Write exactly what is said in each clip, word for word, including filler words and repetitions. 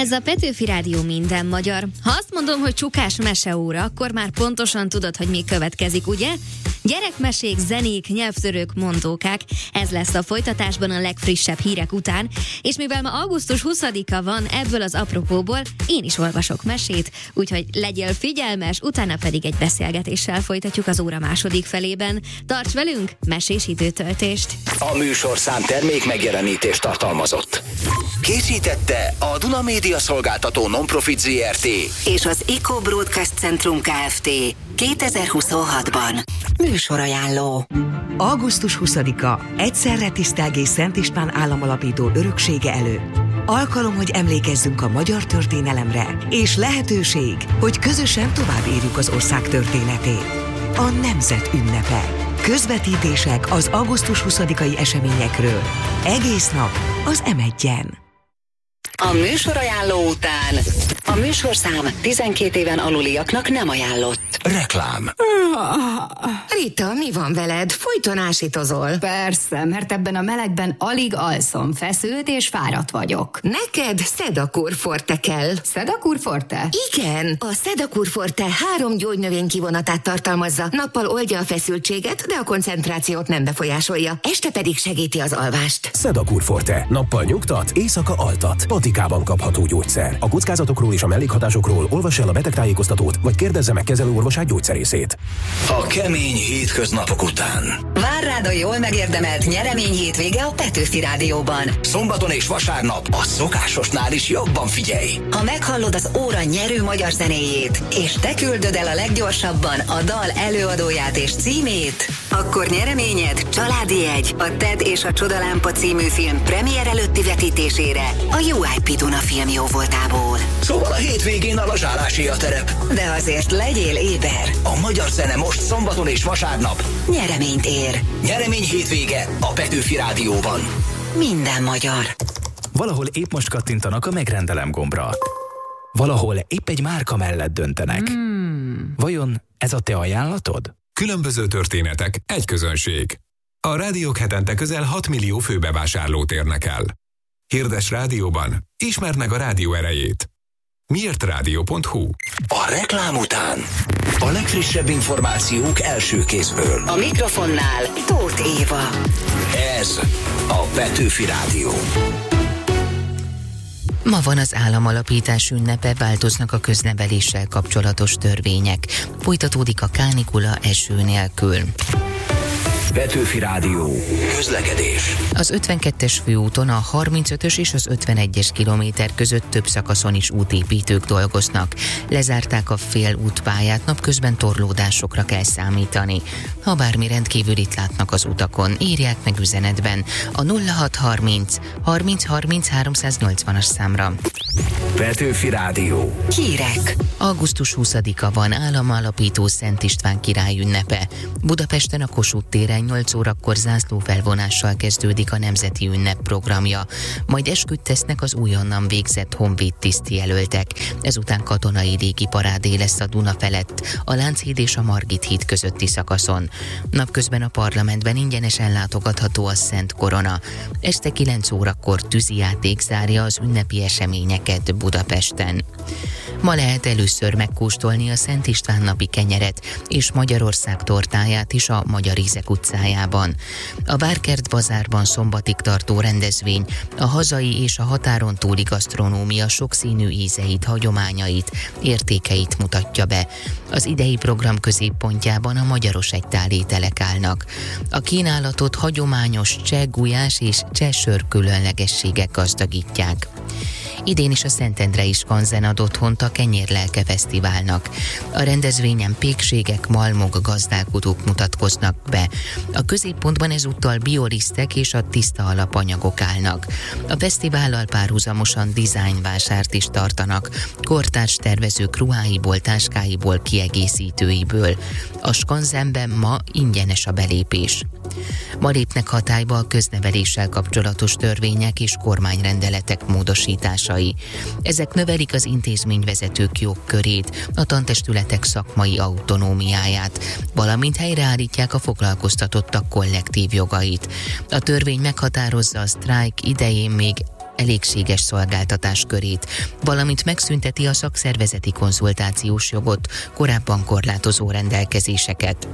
Ez a Petőfi Rádió minden magyar. Ha azt mondom, hogy csukás meseóra, akkor már pontosan tudod, hogy mi következik, ugye? Gyerekmesék, zenék, nyelvtörők, mondókák. Ez lesz a folytatásban a legfrissebb hírek után, és mivel ma augusztus huszadika van, ebből az apropóból én is olvasok mesét, úgyhogy legyél figyelmes, utána pedig egy beszélgetéssel folytatjuk az óra második felében. Tarts velünk, mesés időtöltést! A műsorszám termék megjelenítést tartalmazott. Készítette a Duna Média Szolgáltató Non-Profit zé er té és az Eco Broadcast Centrum Kft. kétezer-huszonhatban. Műsorajánló. augusztus huszadika egyszerre tisztelgés Szent István államalapító öröksége előtt. Alkalom, hogy emlékezzünk a magyar történelemre, és lehetőség, hogy közösen tovább írjuk az ország történetét. A nemzet ünnepe. Közvetítések az augusztus huszadikai eseményekről. Egész nap az em egyen. A műsorajánló után a műsorszám tizenkét éven aluliaknak nem ajánlott. Reklám. Rita, mi van veled? Folyton ásítozol. Persze, mert ebben a melegben alig alszom, feszült és fáradt vagyok. Neked Sedakur Forte kell. Sedakur Forte? Igen, a Sedakur Forte három gyógynövény kivonatát tartalmazza. Nappal oldja a feszültséget, de a koncentrációt nem befolyásolja. Este pedig segíti az alvást. Sedakur Forte. Nappal nyugtat, éjszaka altat. Patikában kapható gyógyszer. A kockázatokról és a mellékhatásokról olvass el a betegtájékoztatót, vagy kérdezze meg kezelőorvosát gyógyszerészét. A kemény hétköznapok után. Vár rád a jól megérdemelt nyeremény hétvége a Petőfi Rádióban. Szombaton és vasárnap a szokásosnál is jobban figyelj. Ha meghallod az óra nyerő magyar zenéjét, és te küldöd el a leggyorsabban a dal előadóját és címét, akkor nyereményed családi jegy a Ted és a Csodalámpa című film premier előtti vetítésére a u i pé Duna film jóvoltából. Szóval a hétvégén a lazsálási a terep. De azért legyél éber. A magyar zene most szombaton és vasárnap Nyereményt ér. Nyeremény hétvége a Petőfi Rádióban. Minden magyar. Valahol épp most kattintanak a megrendelem gombra. Valahol épp egy márka mellett döntenek. Hmm. Vajon ez a te ajánlatod? Különböző történetek, egy közönség. A rádiók hetente közel hat millió főbevásárlót érnek el. Hirdes rádióban, ismerd meg a rádió erejét. miért rádió pont hu. A reklám után a legfrissebb információk első kézből. A mikrofonnál Tóth Éva. Ez a Petőfi Rádió. Ma van az államalapítás ünnepe, változnak a közneveléssel kapcsolatos törvények. Folytatódik a kánikula eső nélkül. Petőfi Rádió. Közlekedés. Az ötvenkettes főúton a harmincötös és az ötvenegyes kilométer között több szakaszon is útépítők dolgoznak. Lezárták a fél útpályát, napközben torlódásokra kell számítani. Ha bármi rendkívülit látnak az utakon, írják meg üzenetben a nulla hat harminc harminc harminc háromszáznyolcvanas számra. Petőfi Rádió. Hírek. augusztus huszadika van, államalapító Szent István király ünnepe. Budapesten a Kossuth téren nyolc órakor zászlófelvonással kezdődik a nemzeti ünnep programja. Majd esküt tesznek az újonnan végzett honvéd tisztjelöltek. Ezután katonai régi parádé lesz a Duna felett, a Lánchíd és a Margit híd közötti szakaszon. Napközben a parlamentben ingyenesen látogatható a Szent Korona. Este kilenc órakor tűzijáték zárja az ünnepi eseményeket Budapesten. Ma lehet először megkóstolni a Szent István napi kenyeret és Magyarország tortáját is a Magyar Ízek utcájában. A Várkert bazárban szombatig tartó rendezvény a hazai és a határon túli gasztronómia sokszínű ízeit, hagyományait, értékeit mutatja be. Az idei program középpontjában a magyaros egytál ételek állnak. A kínálatot hagyományos cseh gulyás és cseh sör különlegességek gazdagítják. Idén is a Szentendrei Skanzen ad otthont a Kenyérlelke Fesztiválnak. A rendezvényen pékségek, malmok, gazdálkodók mutatkoznak be. A középpontban ezúttal biolisztek és a tiszta alapanyagok állnak. A fesztivállal párhuzamosan dizájnvásárt is tartanak, kortárs tervezők ruháiból, táskáiból, kiegészítőiből. A Skanzenben ma ingyenes a belépés. Ma lépnek hatályba a közneveléssel kapcsolatos törvények és kormányrendeletek módosításai. Ezek növelik az intézményvezetők jogkörét, a tantestületek szakmai autonómiáját, valamint helyreállítják a foglalkoztatottak kollektív jogait. A törvény meghatározza a sztrájk idején még elégséges szolgáltatás körét, valamint megszünteti a szakszervezeti konzultációs jogot, korábban korlátozó rendelkezéseket.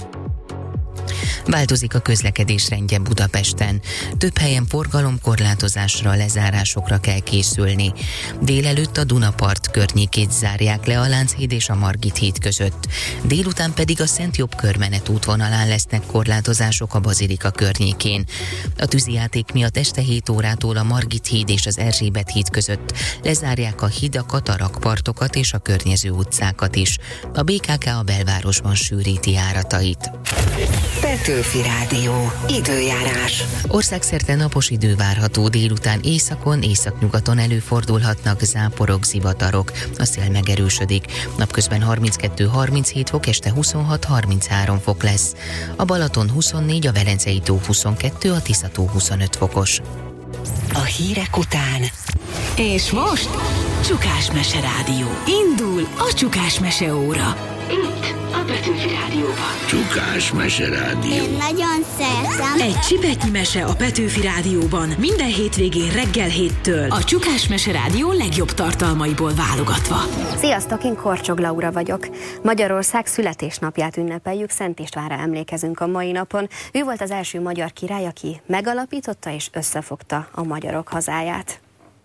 Változik a közlekedés rendje Budapesten. Több helyen forgalomkorlátozásra, lezárásokra kell készülni. Délelőtt a Dunapart környékét zárják le a Lánchíd és a Margit híd között. Délután pedig a Szent Jobb körmenet útvonalán lesznek korlátozások a Bazilika környékén. A tűzijáték miatt este hét órától a Margit híd és az Erzsébet híd között lezárják a hidakat, a rakpartokat és a környező utcákat is. A bé ká ká a belvárosban sűríti járatait. Petőfi Rádió. Időjárás. Országszerte napos idő várható, délután északon, északnyugaton előfordulhatnak záporok, zivatarok. A szél megerősödik. Napközben harminckettő harminchét fok, este huszonhat harminchárom fok lesz. A Balaton huszonnégy, a Velencei tó huszonkettő, a Tisza tó huszonöt fokos. A hírek után. És most Csukás Mese Rádió. Indul a Csukás Mese óra. Itt a Petőfi Rádióban. Csukás Mese Rádió. Én nagyon szeretem. Egy csipetnyi mese a Petőfi Rádióban. Minden hétvégén reggel héttől. A Csukás Mese Rádió legjobb tartalmaiból válogatva. Sziasztok, én Korcsog Laura vagyok. Magyarország születésnapját ünnepeljük, Szent Istvánra emlékezünk a mai napon. Ő volt az első magyar király, aki megalapította és összefogta a magyarok hazáját.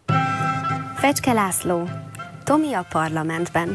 Fecske László, Tomi a parlamentben.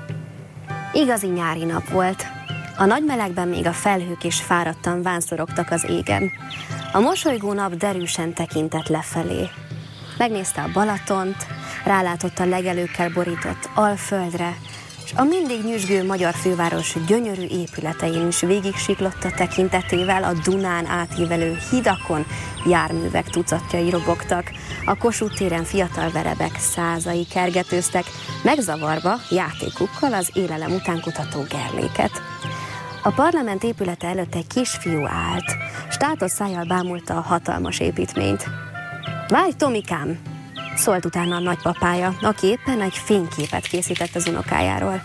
Igazi nyári nap volt. A nagy melegben még a felhők is fáradtan vánszorogtak az égen. A mosolygó nap derűsen tekintett lefelé. Megnézte a Balatont, rálátott a legelőkkel borított Alföldre, és a mindig nyüzsgő magyar főváros gyönyörű épületein is végig siklott a tekintetével, a Dunán átívelő hidakon járművek tucatjai robogtak, a Kossuth téren fiatal verebek százai kergetőztek, megzavarva játékukkal az élelem után kutató gerléket. A parlament épülete előtt egy kisfiú állt, s tátott szájjal bámulta a hatalmas építményt. Várj, Tomikám! Szólt utána a nagypapája, aki éppen egy fényképet készített az unokájáról.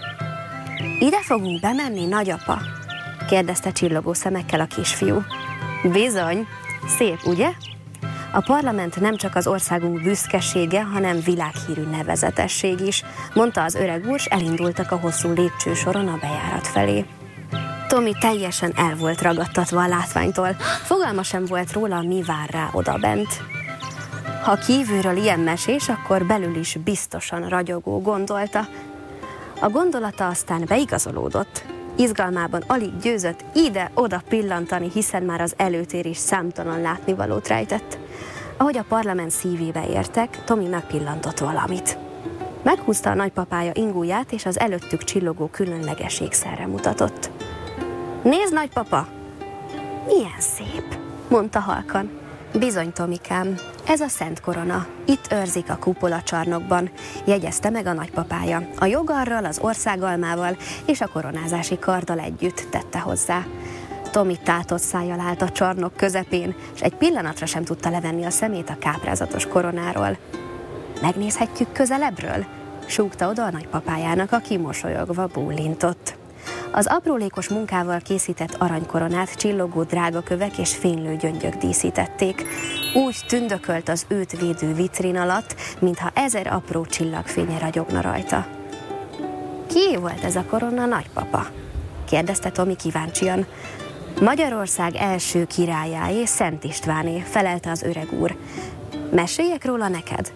Ide fogunk bemenni, nagyapa? Kérdezte csillogó szemekkel a kisfiú. Bizony, szép, ugye? A parlament nem csak az országunk büszkesége, hanem világhírű nevezetesség is, mondta az öreg úr, s elindultak a hosszú lépcsősoron a bejárat felé. Tomi teljesen el volt ragadtatva a látványtól. Fogalma sem volt róla, mi vár rá odabent. Ha kívülről ilyen mesés, akkor belül is biztosan ragyogó, gondolta. A gondolata aztán beigazolódott. Izgalmában alig győzött ide-oda pillantani, hiszen már az előtér is számtalan látnivalót rejtett. Ahogy a parlament szívébe értek, Tomi megpillantott valamit. Meghúzta a nagypapája ingúját, és az előttük csillogó különleges ékszerre mutatott. Nézd, nagypapa! Milyen szép, mondta halkan. Bizony, Tomikám, ez a Szent Korona. Itt őrzik a kupola csarnokban, jegyezte meg a nagypapája. A jogarral, az országalmával és a koronázási karddal együtt tette hozzá. Tomi tátott szájjal állt a csarnok közepén, és egy pillanatra sem tudta levenni a szemét a káprázatos koronáról. Megnézhetjük közelebbről? Súgta oda a nagypapájának, aki mosolyogva bólintott. Az aprólékos munkával készített aranykoronát csillogó drágakövek és fénylő gyöngyök díszítették. Úgy tündökölt az őt védő vitrin alatt, mintha ezer apró csillagfénye ragyogna rajta. Ki volt ez a korona, nagypapa? Kérdezte Tomi kíváncsian. Magyarország első királyáé, Szent Istváné, felelte az öreg úr. Meséljek róla neked?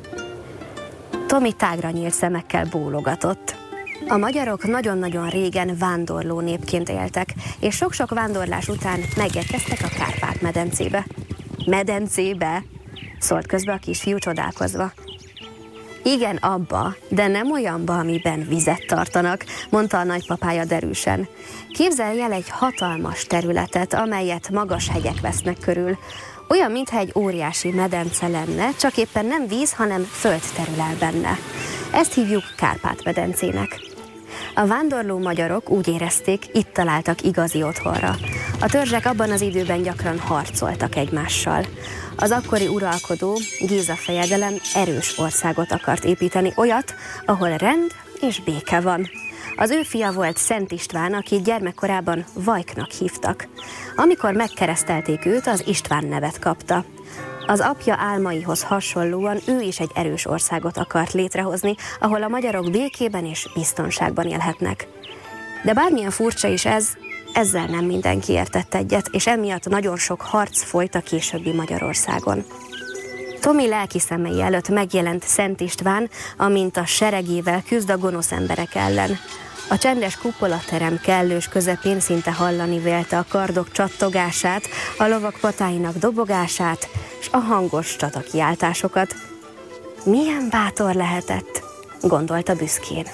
Tomi tágra nyílt szemekkel bólogatott. A magyarok nagyon-nagyon régen vándorló népként éltek, és sok-sok vándorlás után megérkeztek a Kárpát-medencébe. Medencébe? Szólt közbe a kisfiú csodálkozva. Igen, abba, de nem olyanba, amiben vizet tartanak, mondta a nagypapája derűsen. Képzelj el egy hatalmas területet, amelyet magas hegyek vesznek körül. Olyan, mintha egy óriási medence lenne, csak éppen nem víz, hanem föld terül el benne. Ezt hívjuk Kárpát-medencének. A vándorló magyarok úgy érezték, itt találtak igazi otthonra. A törzsek abban az időben gyakran harcoltak egymással. Az akkori uralkodó, Géza fejedelem erős országot akart építeni, olyat, ahol rend és béke van. Az ő fia volt Szent István, akit gyermekkorában Vajknak hívtak. Amikor megkeresztelték őt, az István nevet kapta. Az apja álmaihoz hasonlóan ő is egy erős országot akart létrehozni, ahol a magyarok békében és biztonságban élhetnek. De bármilyen furcsa is ez, ezzel nem mindenki értett egyet, és emiatt nagyon sok harc folyt a későbbi Magyarországon. Tomi lelki szemei előtt megjelent Szent István, amint a seregével küzd a gonosz emberek ellen. A csendes kupolaterem kellős közepén szinte hallani vélte a kardok csattogását, a lovak patáinak dobogását, és a hangos csatakiáltásokat. Milyen bátor lehetett, gondolta büszkén.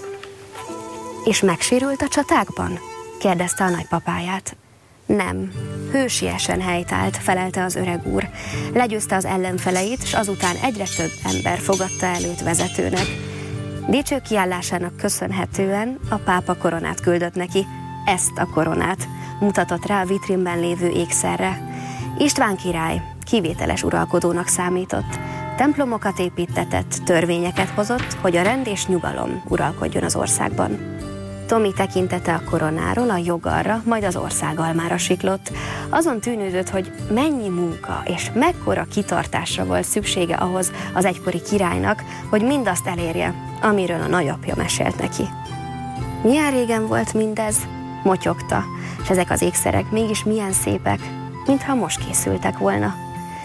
És megsérült a csatákban? Kérdezte a nagypapáját. Nem, hősiesen helytált, felelte az öreg úr. Legyőzte az ellenfeleit, és azután egyre több ember fogadta előtt vezetőnek. Dicső kiállásának köszönhetően a pápa koronát küldött neki. Ezt a koronát mutatott rá a vitrínben lévő ékszerre. István király kivételes uralkodónak számított. Templomokat építtetett, törvényeket hozott, hogy a rend és nyugalom uralkodjon az országban. Tomi tekintete a koronáról a jogalra, majd az országalmára siklott. Azon tűnődött, hogy mennyi munka és mekkora kitartásra volt szüksége ahhoz az egykori királynak, hogy mindazt elérje, amiről a nagyapja mesélt neki. Milyen régen volt mindez? Motyogta, és ezek az ékszerek mégis milyen szépek, mintha most készültek volna.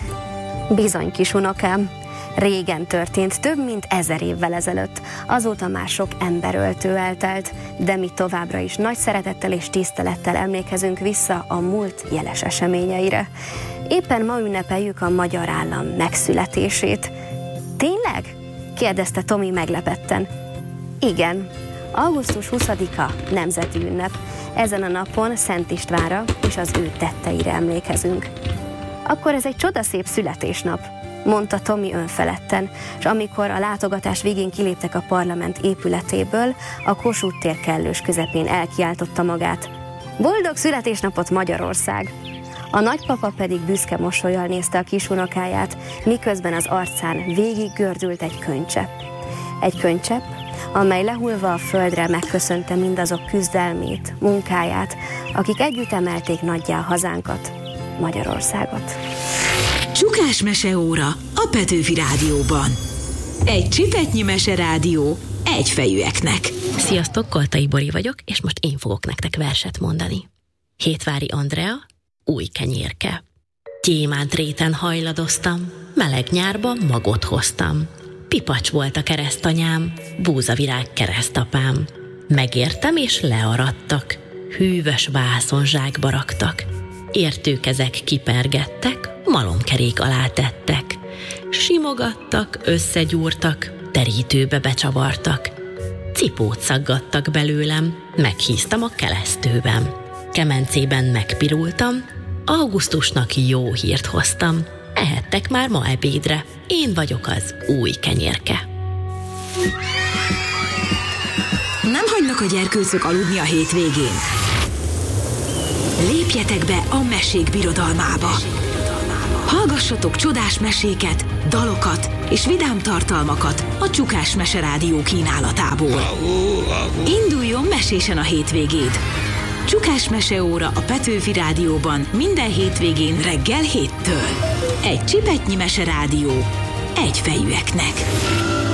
Bizony, kis unokám, régen történt, több mint ezer évvel ezelőtt. Azóta már sok emberöltő eltelt, de mi továbbra is nagy szeretettel és tisztelettel emlékezünk vissza a múlt jeles eseményeire. Éppen ma ünnepeljük a magyar állam megszületését. Tényleg? Kérdezte Tomi meglepetten. Igen, augusztus huszadika nemzeti ünnep. Ezen a napon Szent Istvánra és az ő tetteire emlékezünk. Akkor ez egy csodaszép születésnap, mondta Tomi önfeledten, és amikor a látogatás végén kiléptek a parlament épületéből, a Kossuth tér kellős közepén elkiáltotta magát. Boldog születésnapot, Magyarország! A nagypapa pedig büszke mosollyal nézte a kisunokáját, miközben az arcán végig gördült egy könycsepp. Egy könycsepp, amely lehulva a földre megköszönte mindazok küzdelmét, munkáját, akik együtt emelték nagyjá hazánkat, Magyarországot. Csukás meseóra a Petőfi Rádióban. Egy csipetnyi meserádió egyfejűeknek. Sziasztok, Koltai Bori vagyok, és most én fogok nektek verset mondani. Hétvári Andrea, Új kenyérke. Gyémánt réten hajladoztam, meleg nyárban magot hoztam. Pipacs volt a keresztanyám, búzavirág keresztapám. Megértem és learadtak, hűvös vászonzsákba raktak. Értőkezek kipergettek, malomkerék alá tettek. Simogattak, összegyúrtak, terítőbe becsavartak. Cipót szaggattak belőlem, meghíztam a kelesztőben. Kemencében megpirultam, augusztusnak jó hírt hoztam. Ehettek már ma ebédre, én vagyok az új kenyérke. Nem hagynak a gyerkőcök aludni a hétvégén. Lépjetek be a mesék birodalmába. Hallgassatok csodás meséket, dalokat és vidám tartalmakat a Csukás Meserádió kínálatából. Induljon mesésen a hétvégéd! Csukás meseóra a Petőfi Rádióban minden hétvégén reggel héttől. Egy csipetnyi meserádió egyfejűeknek.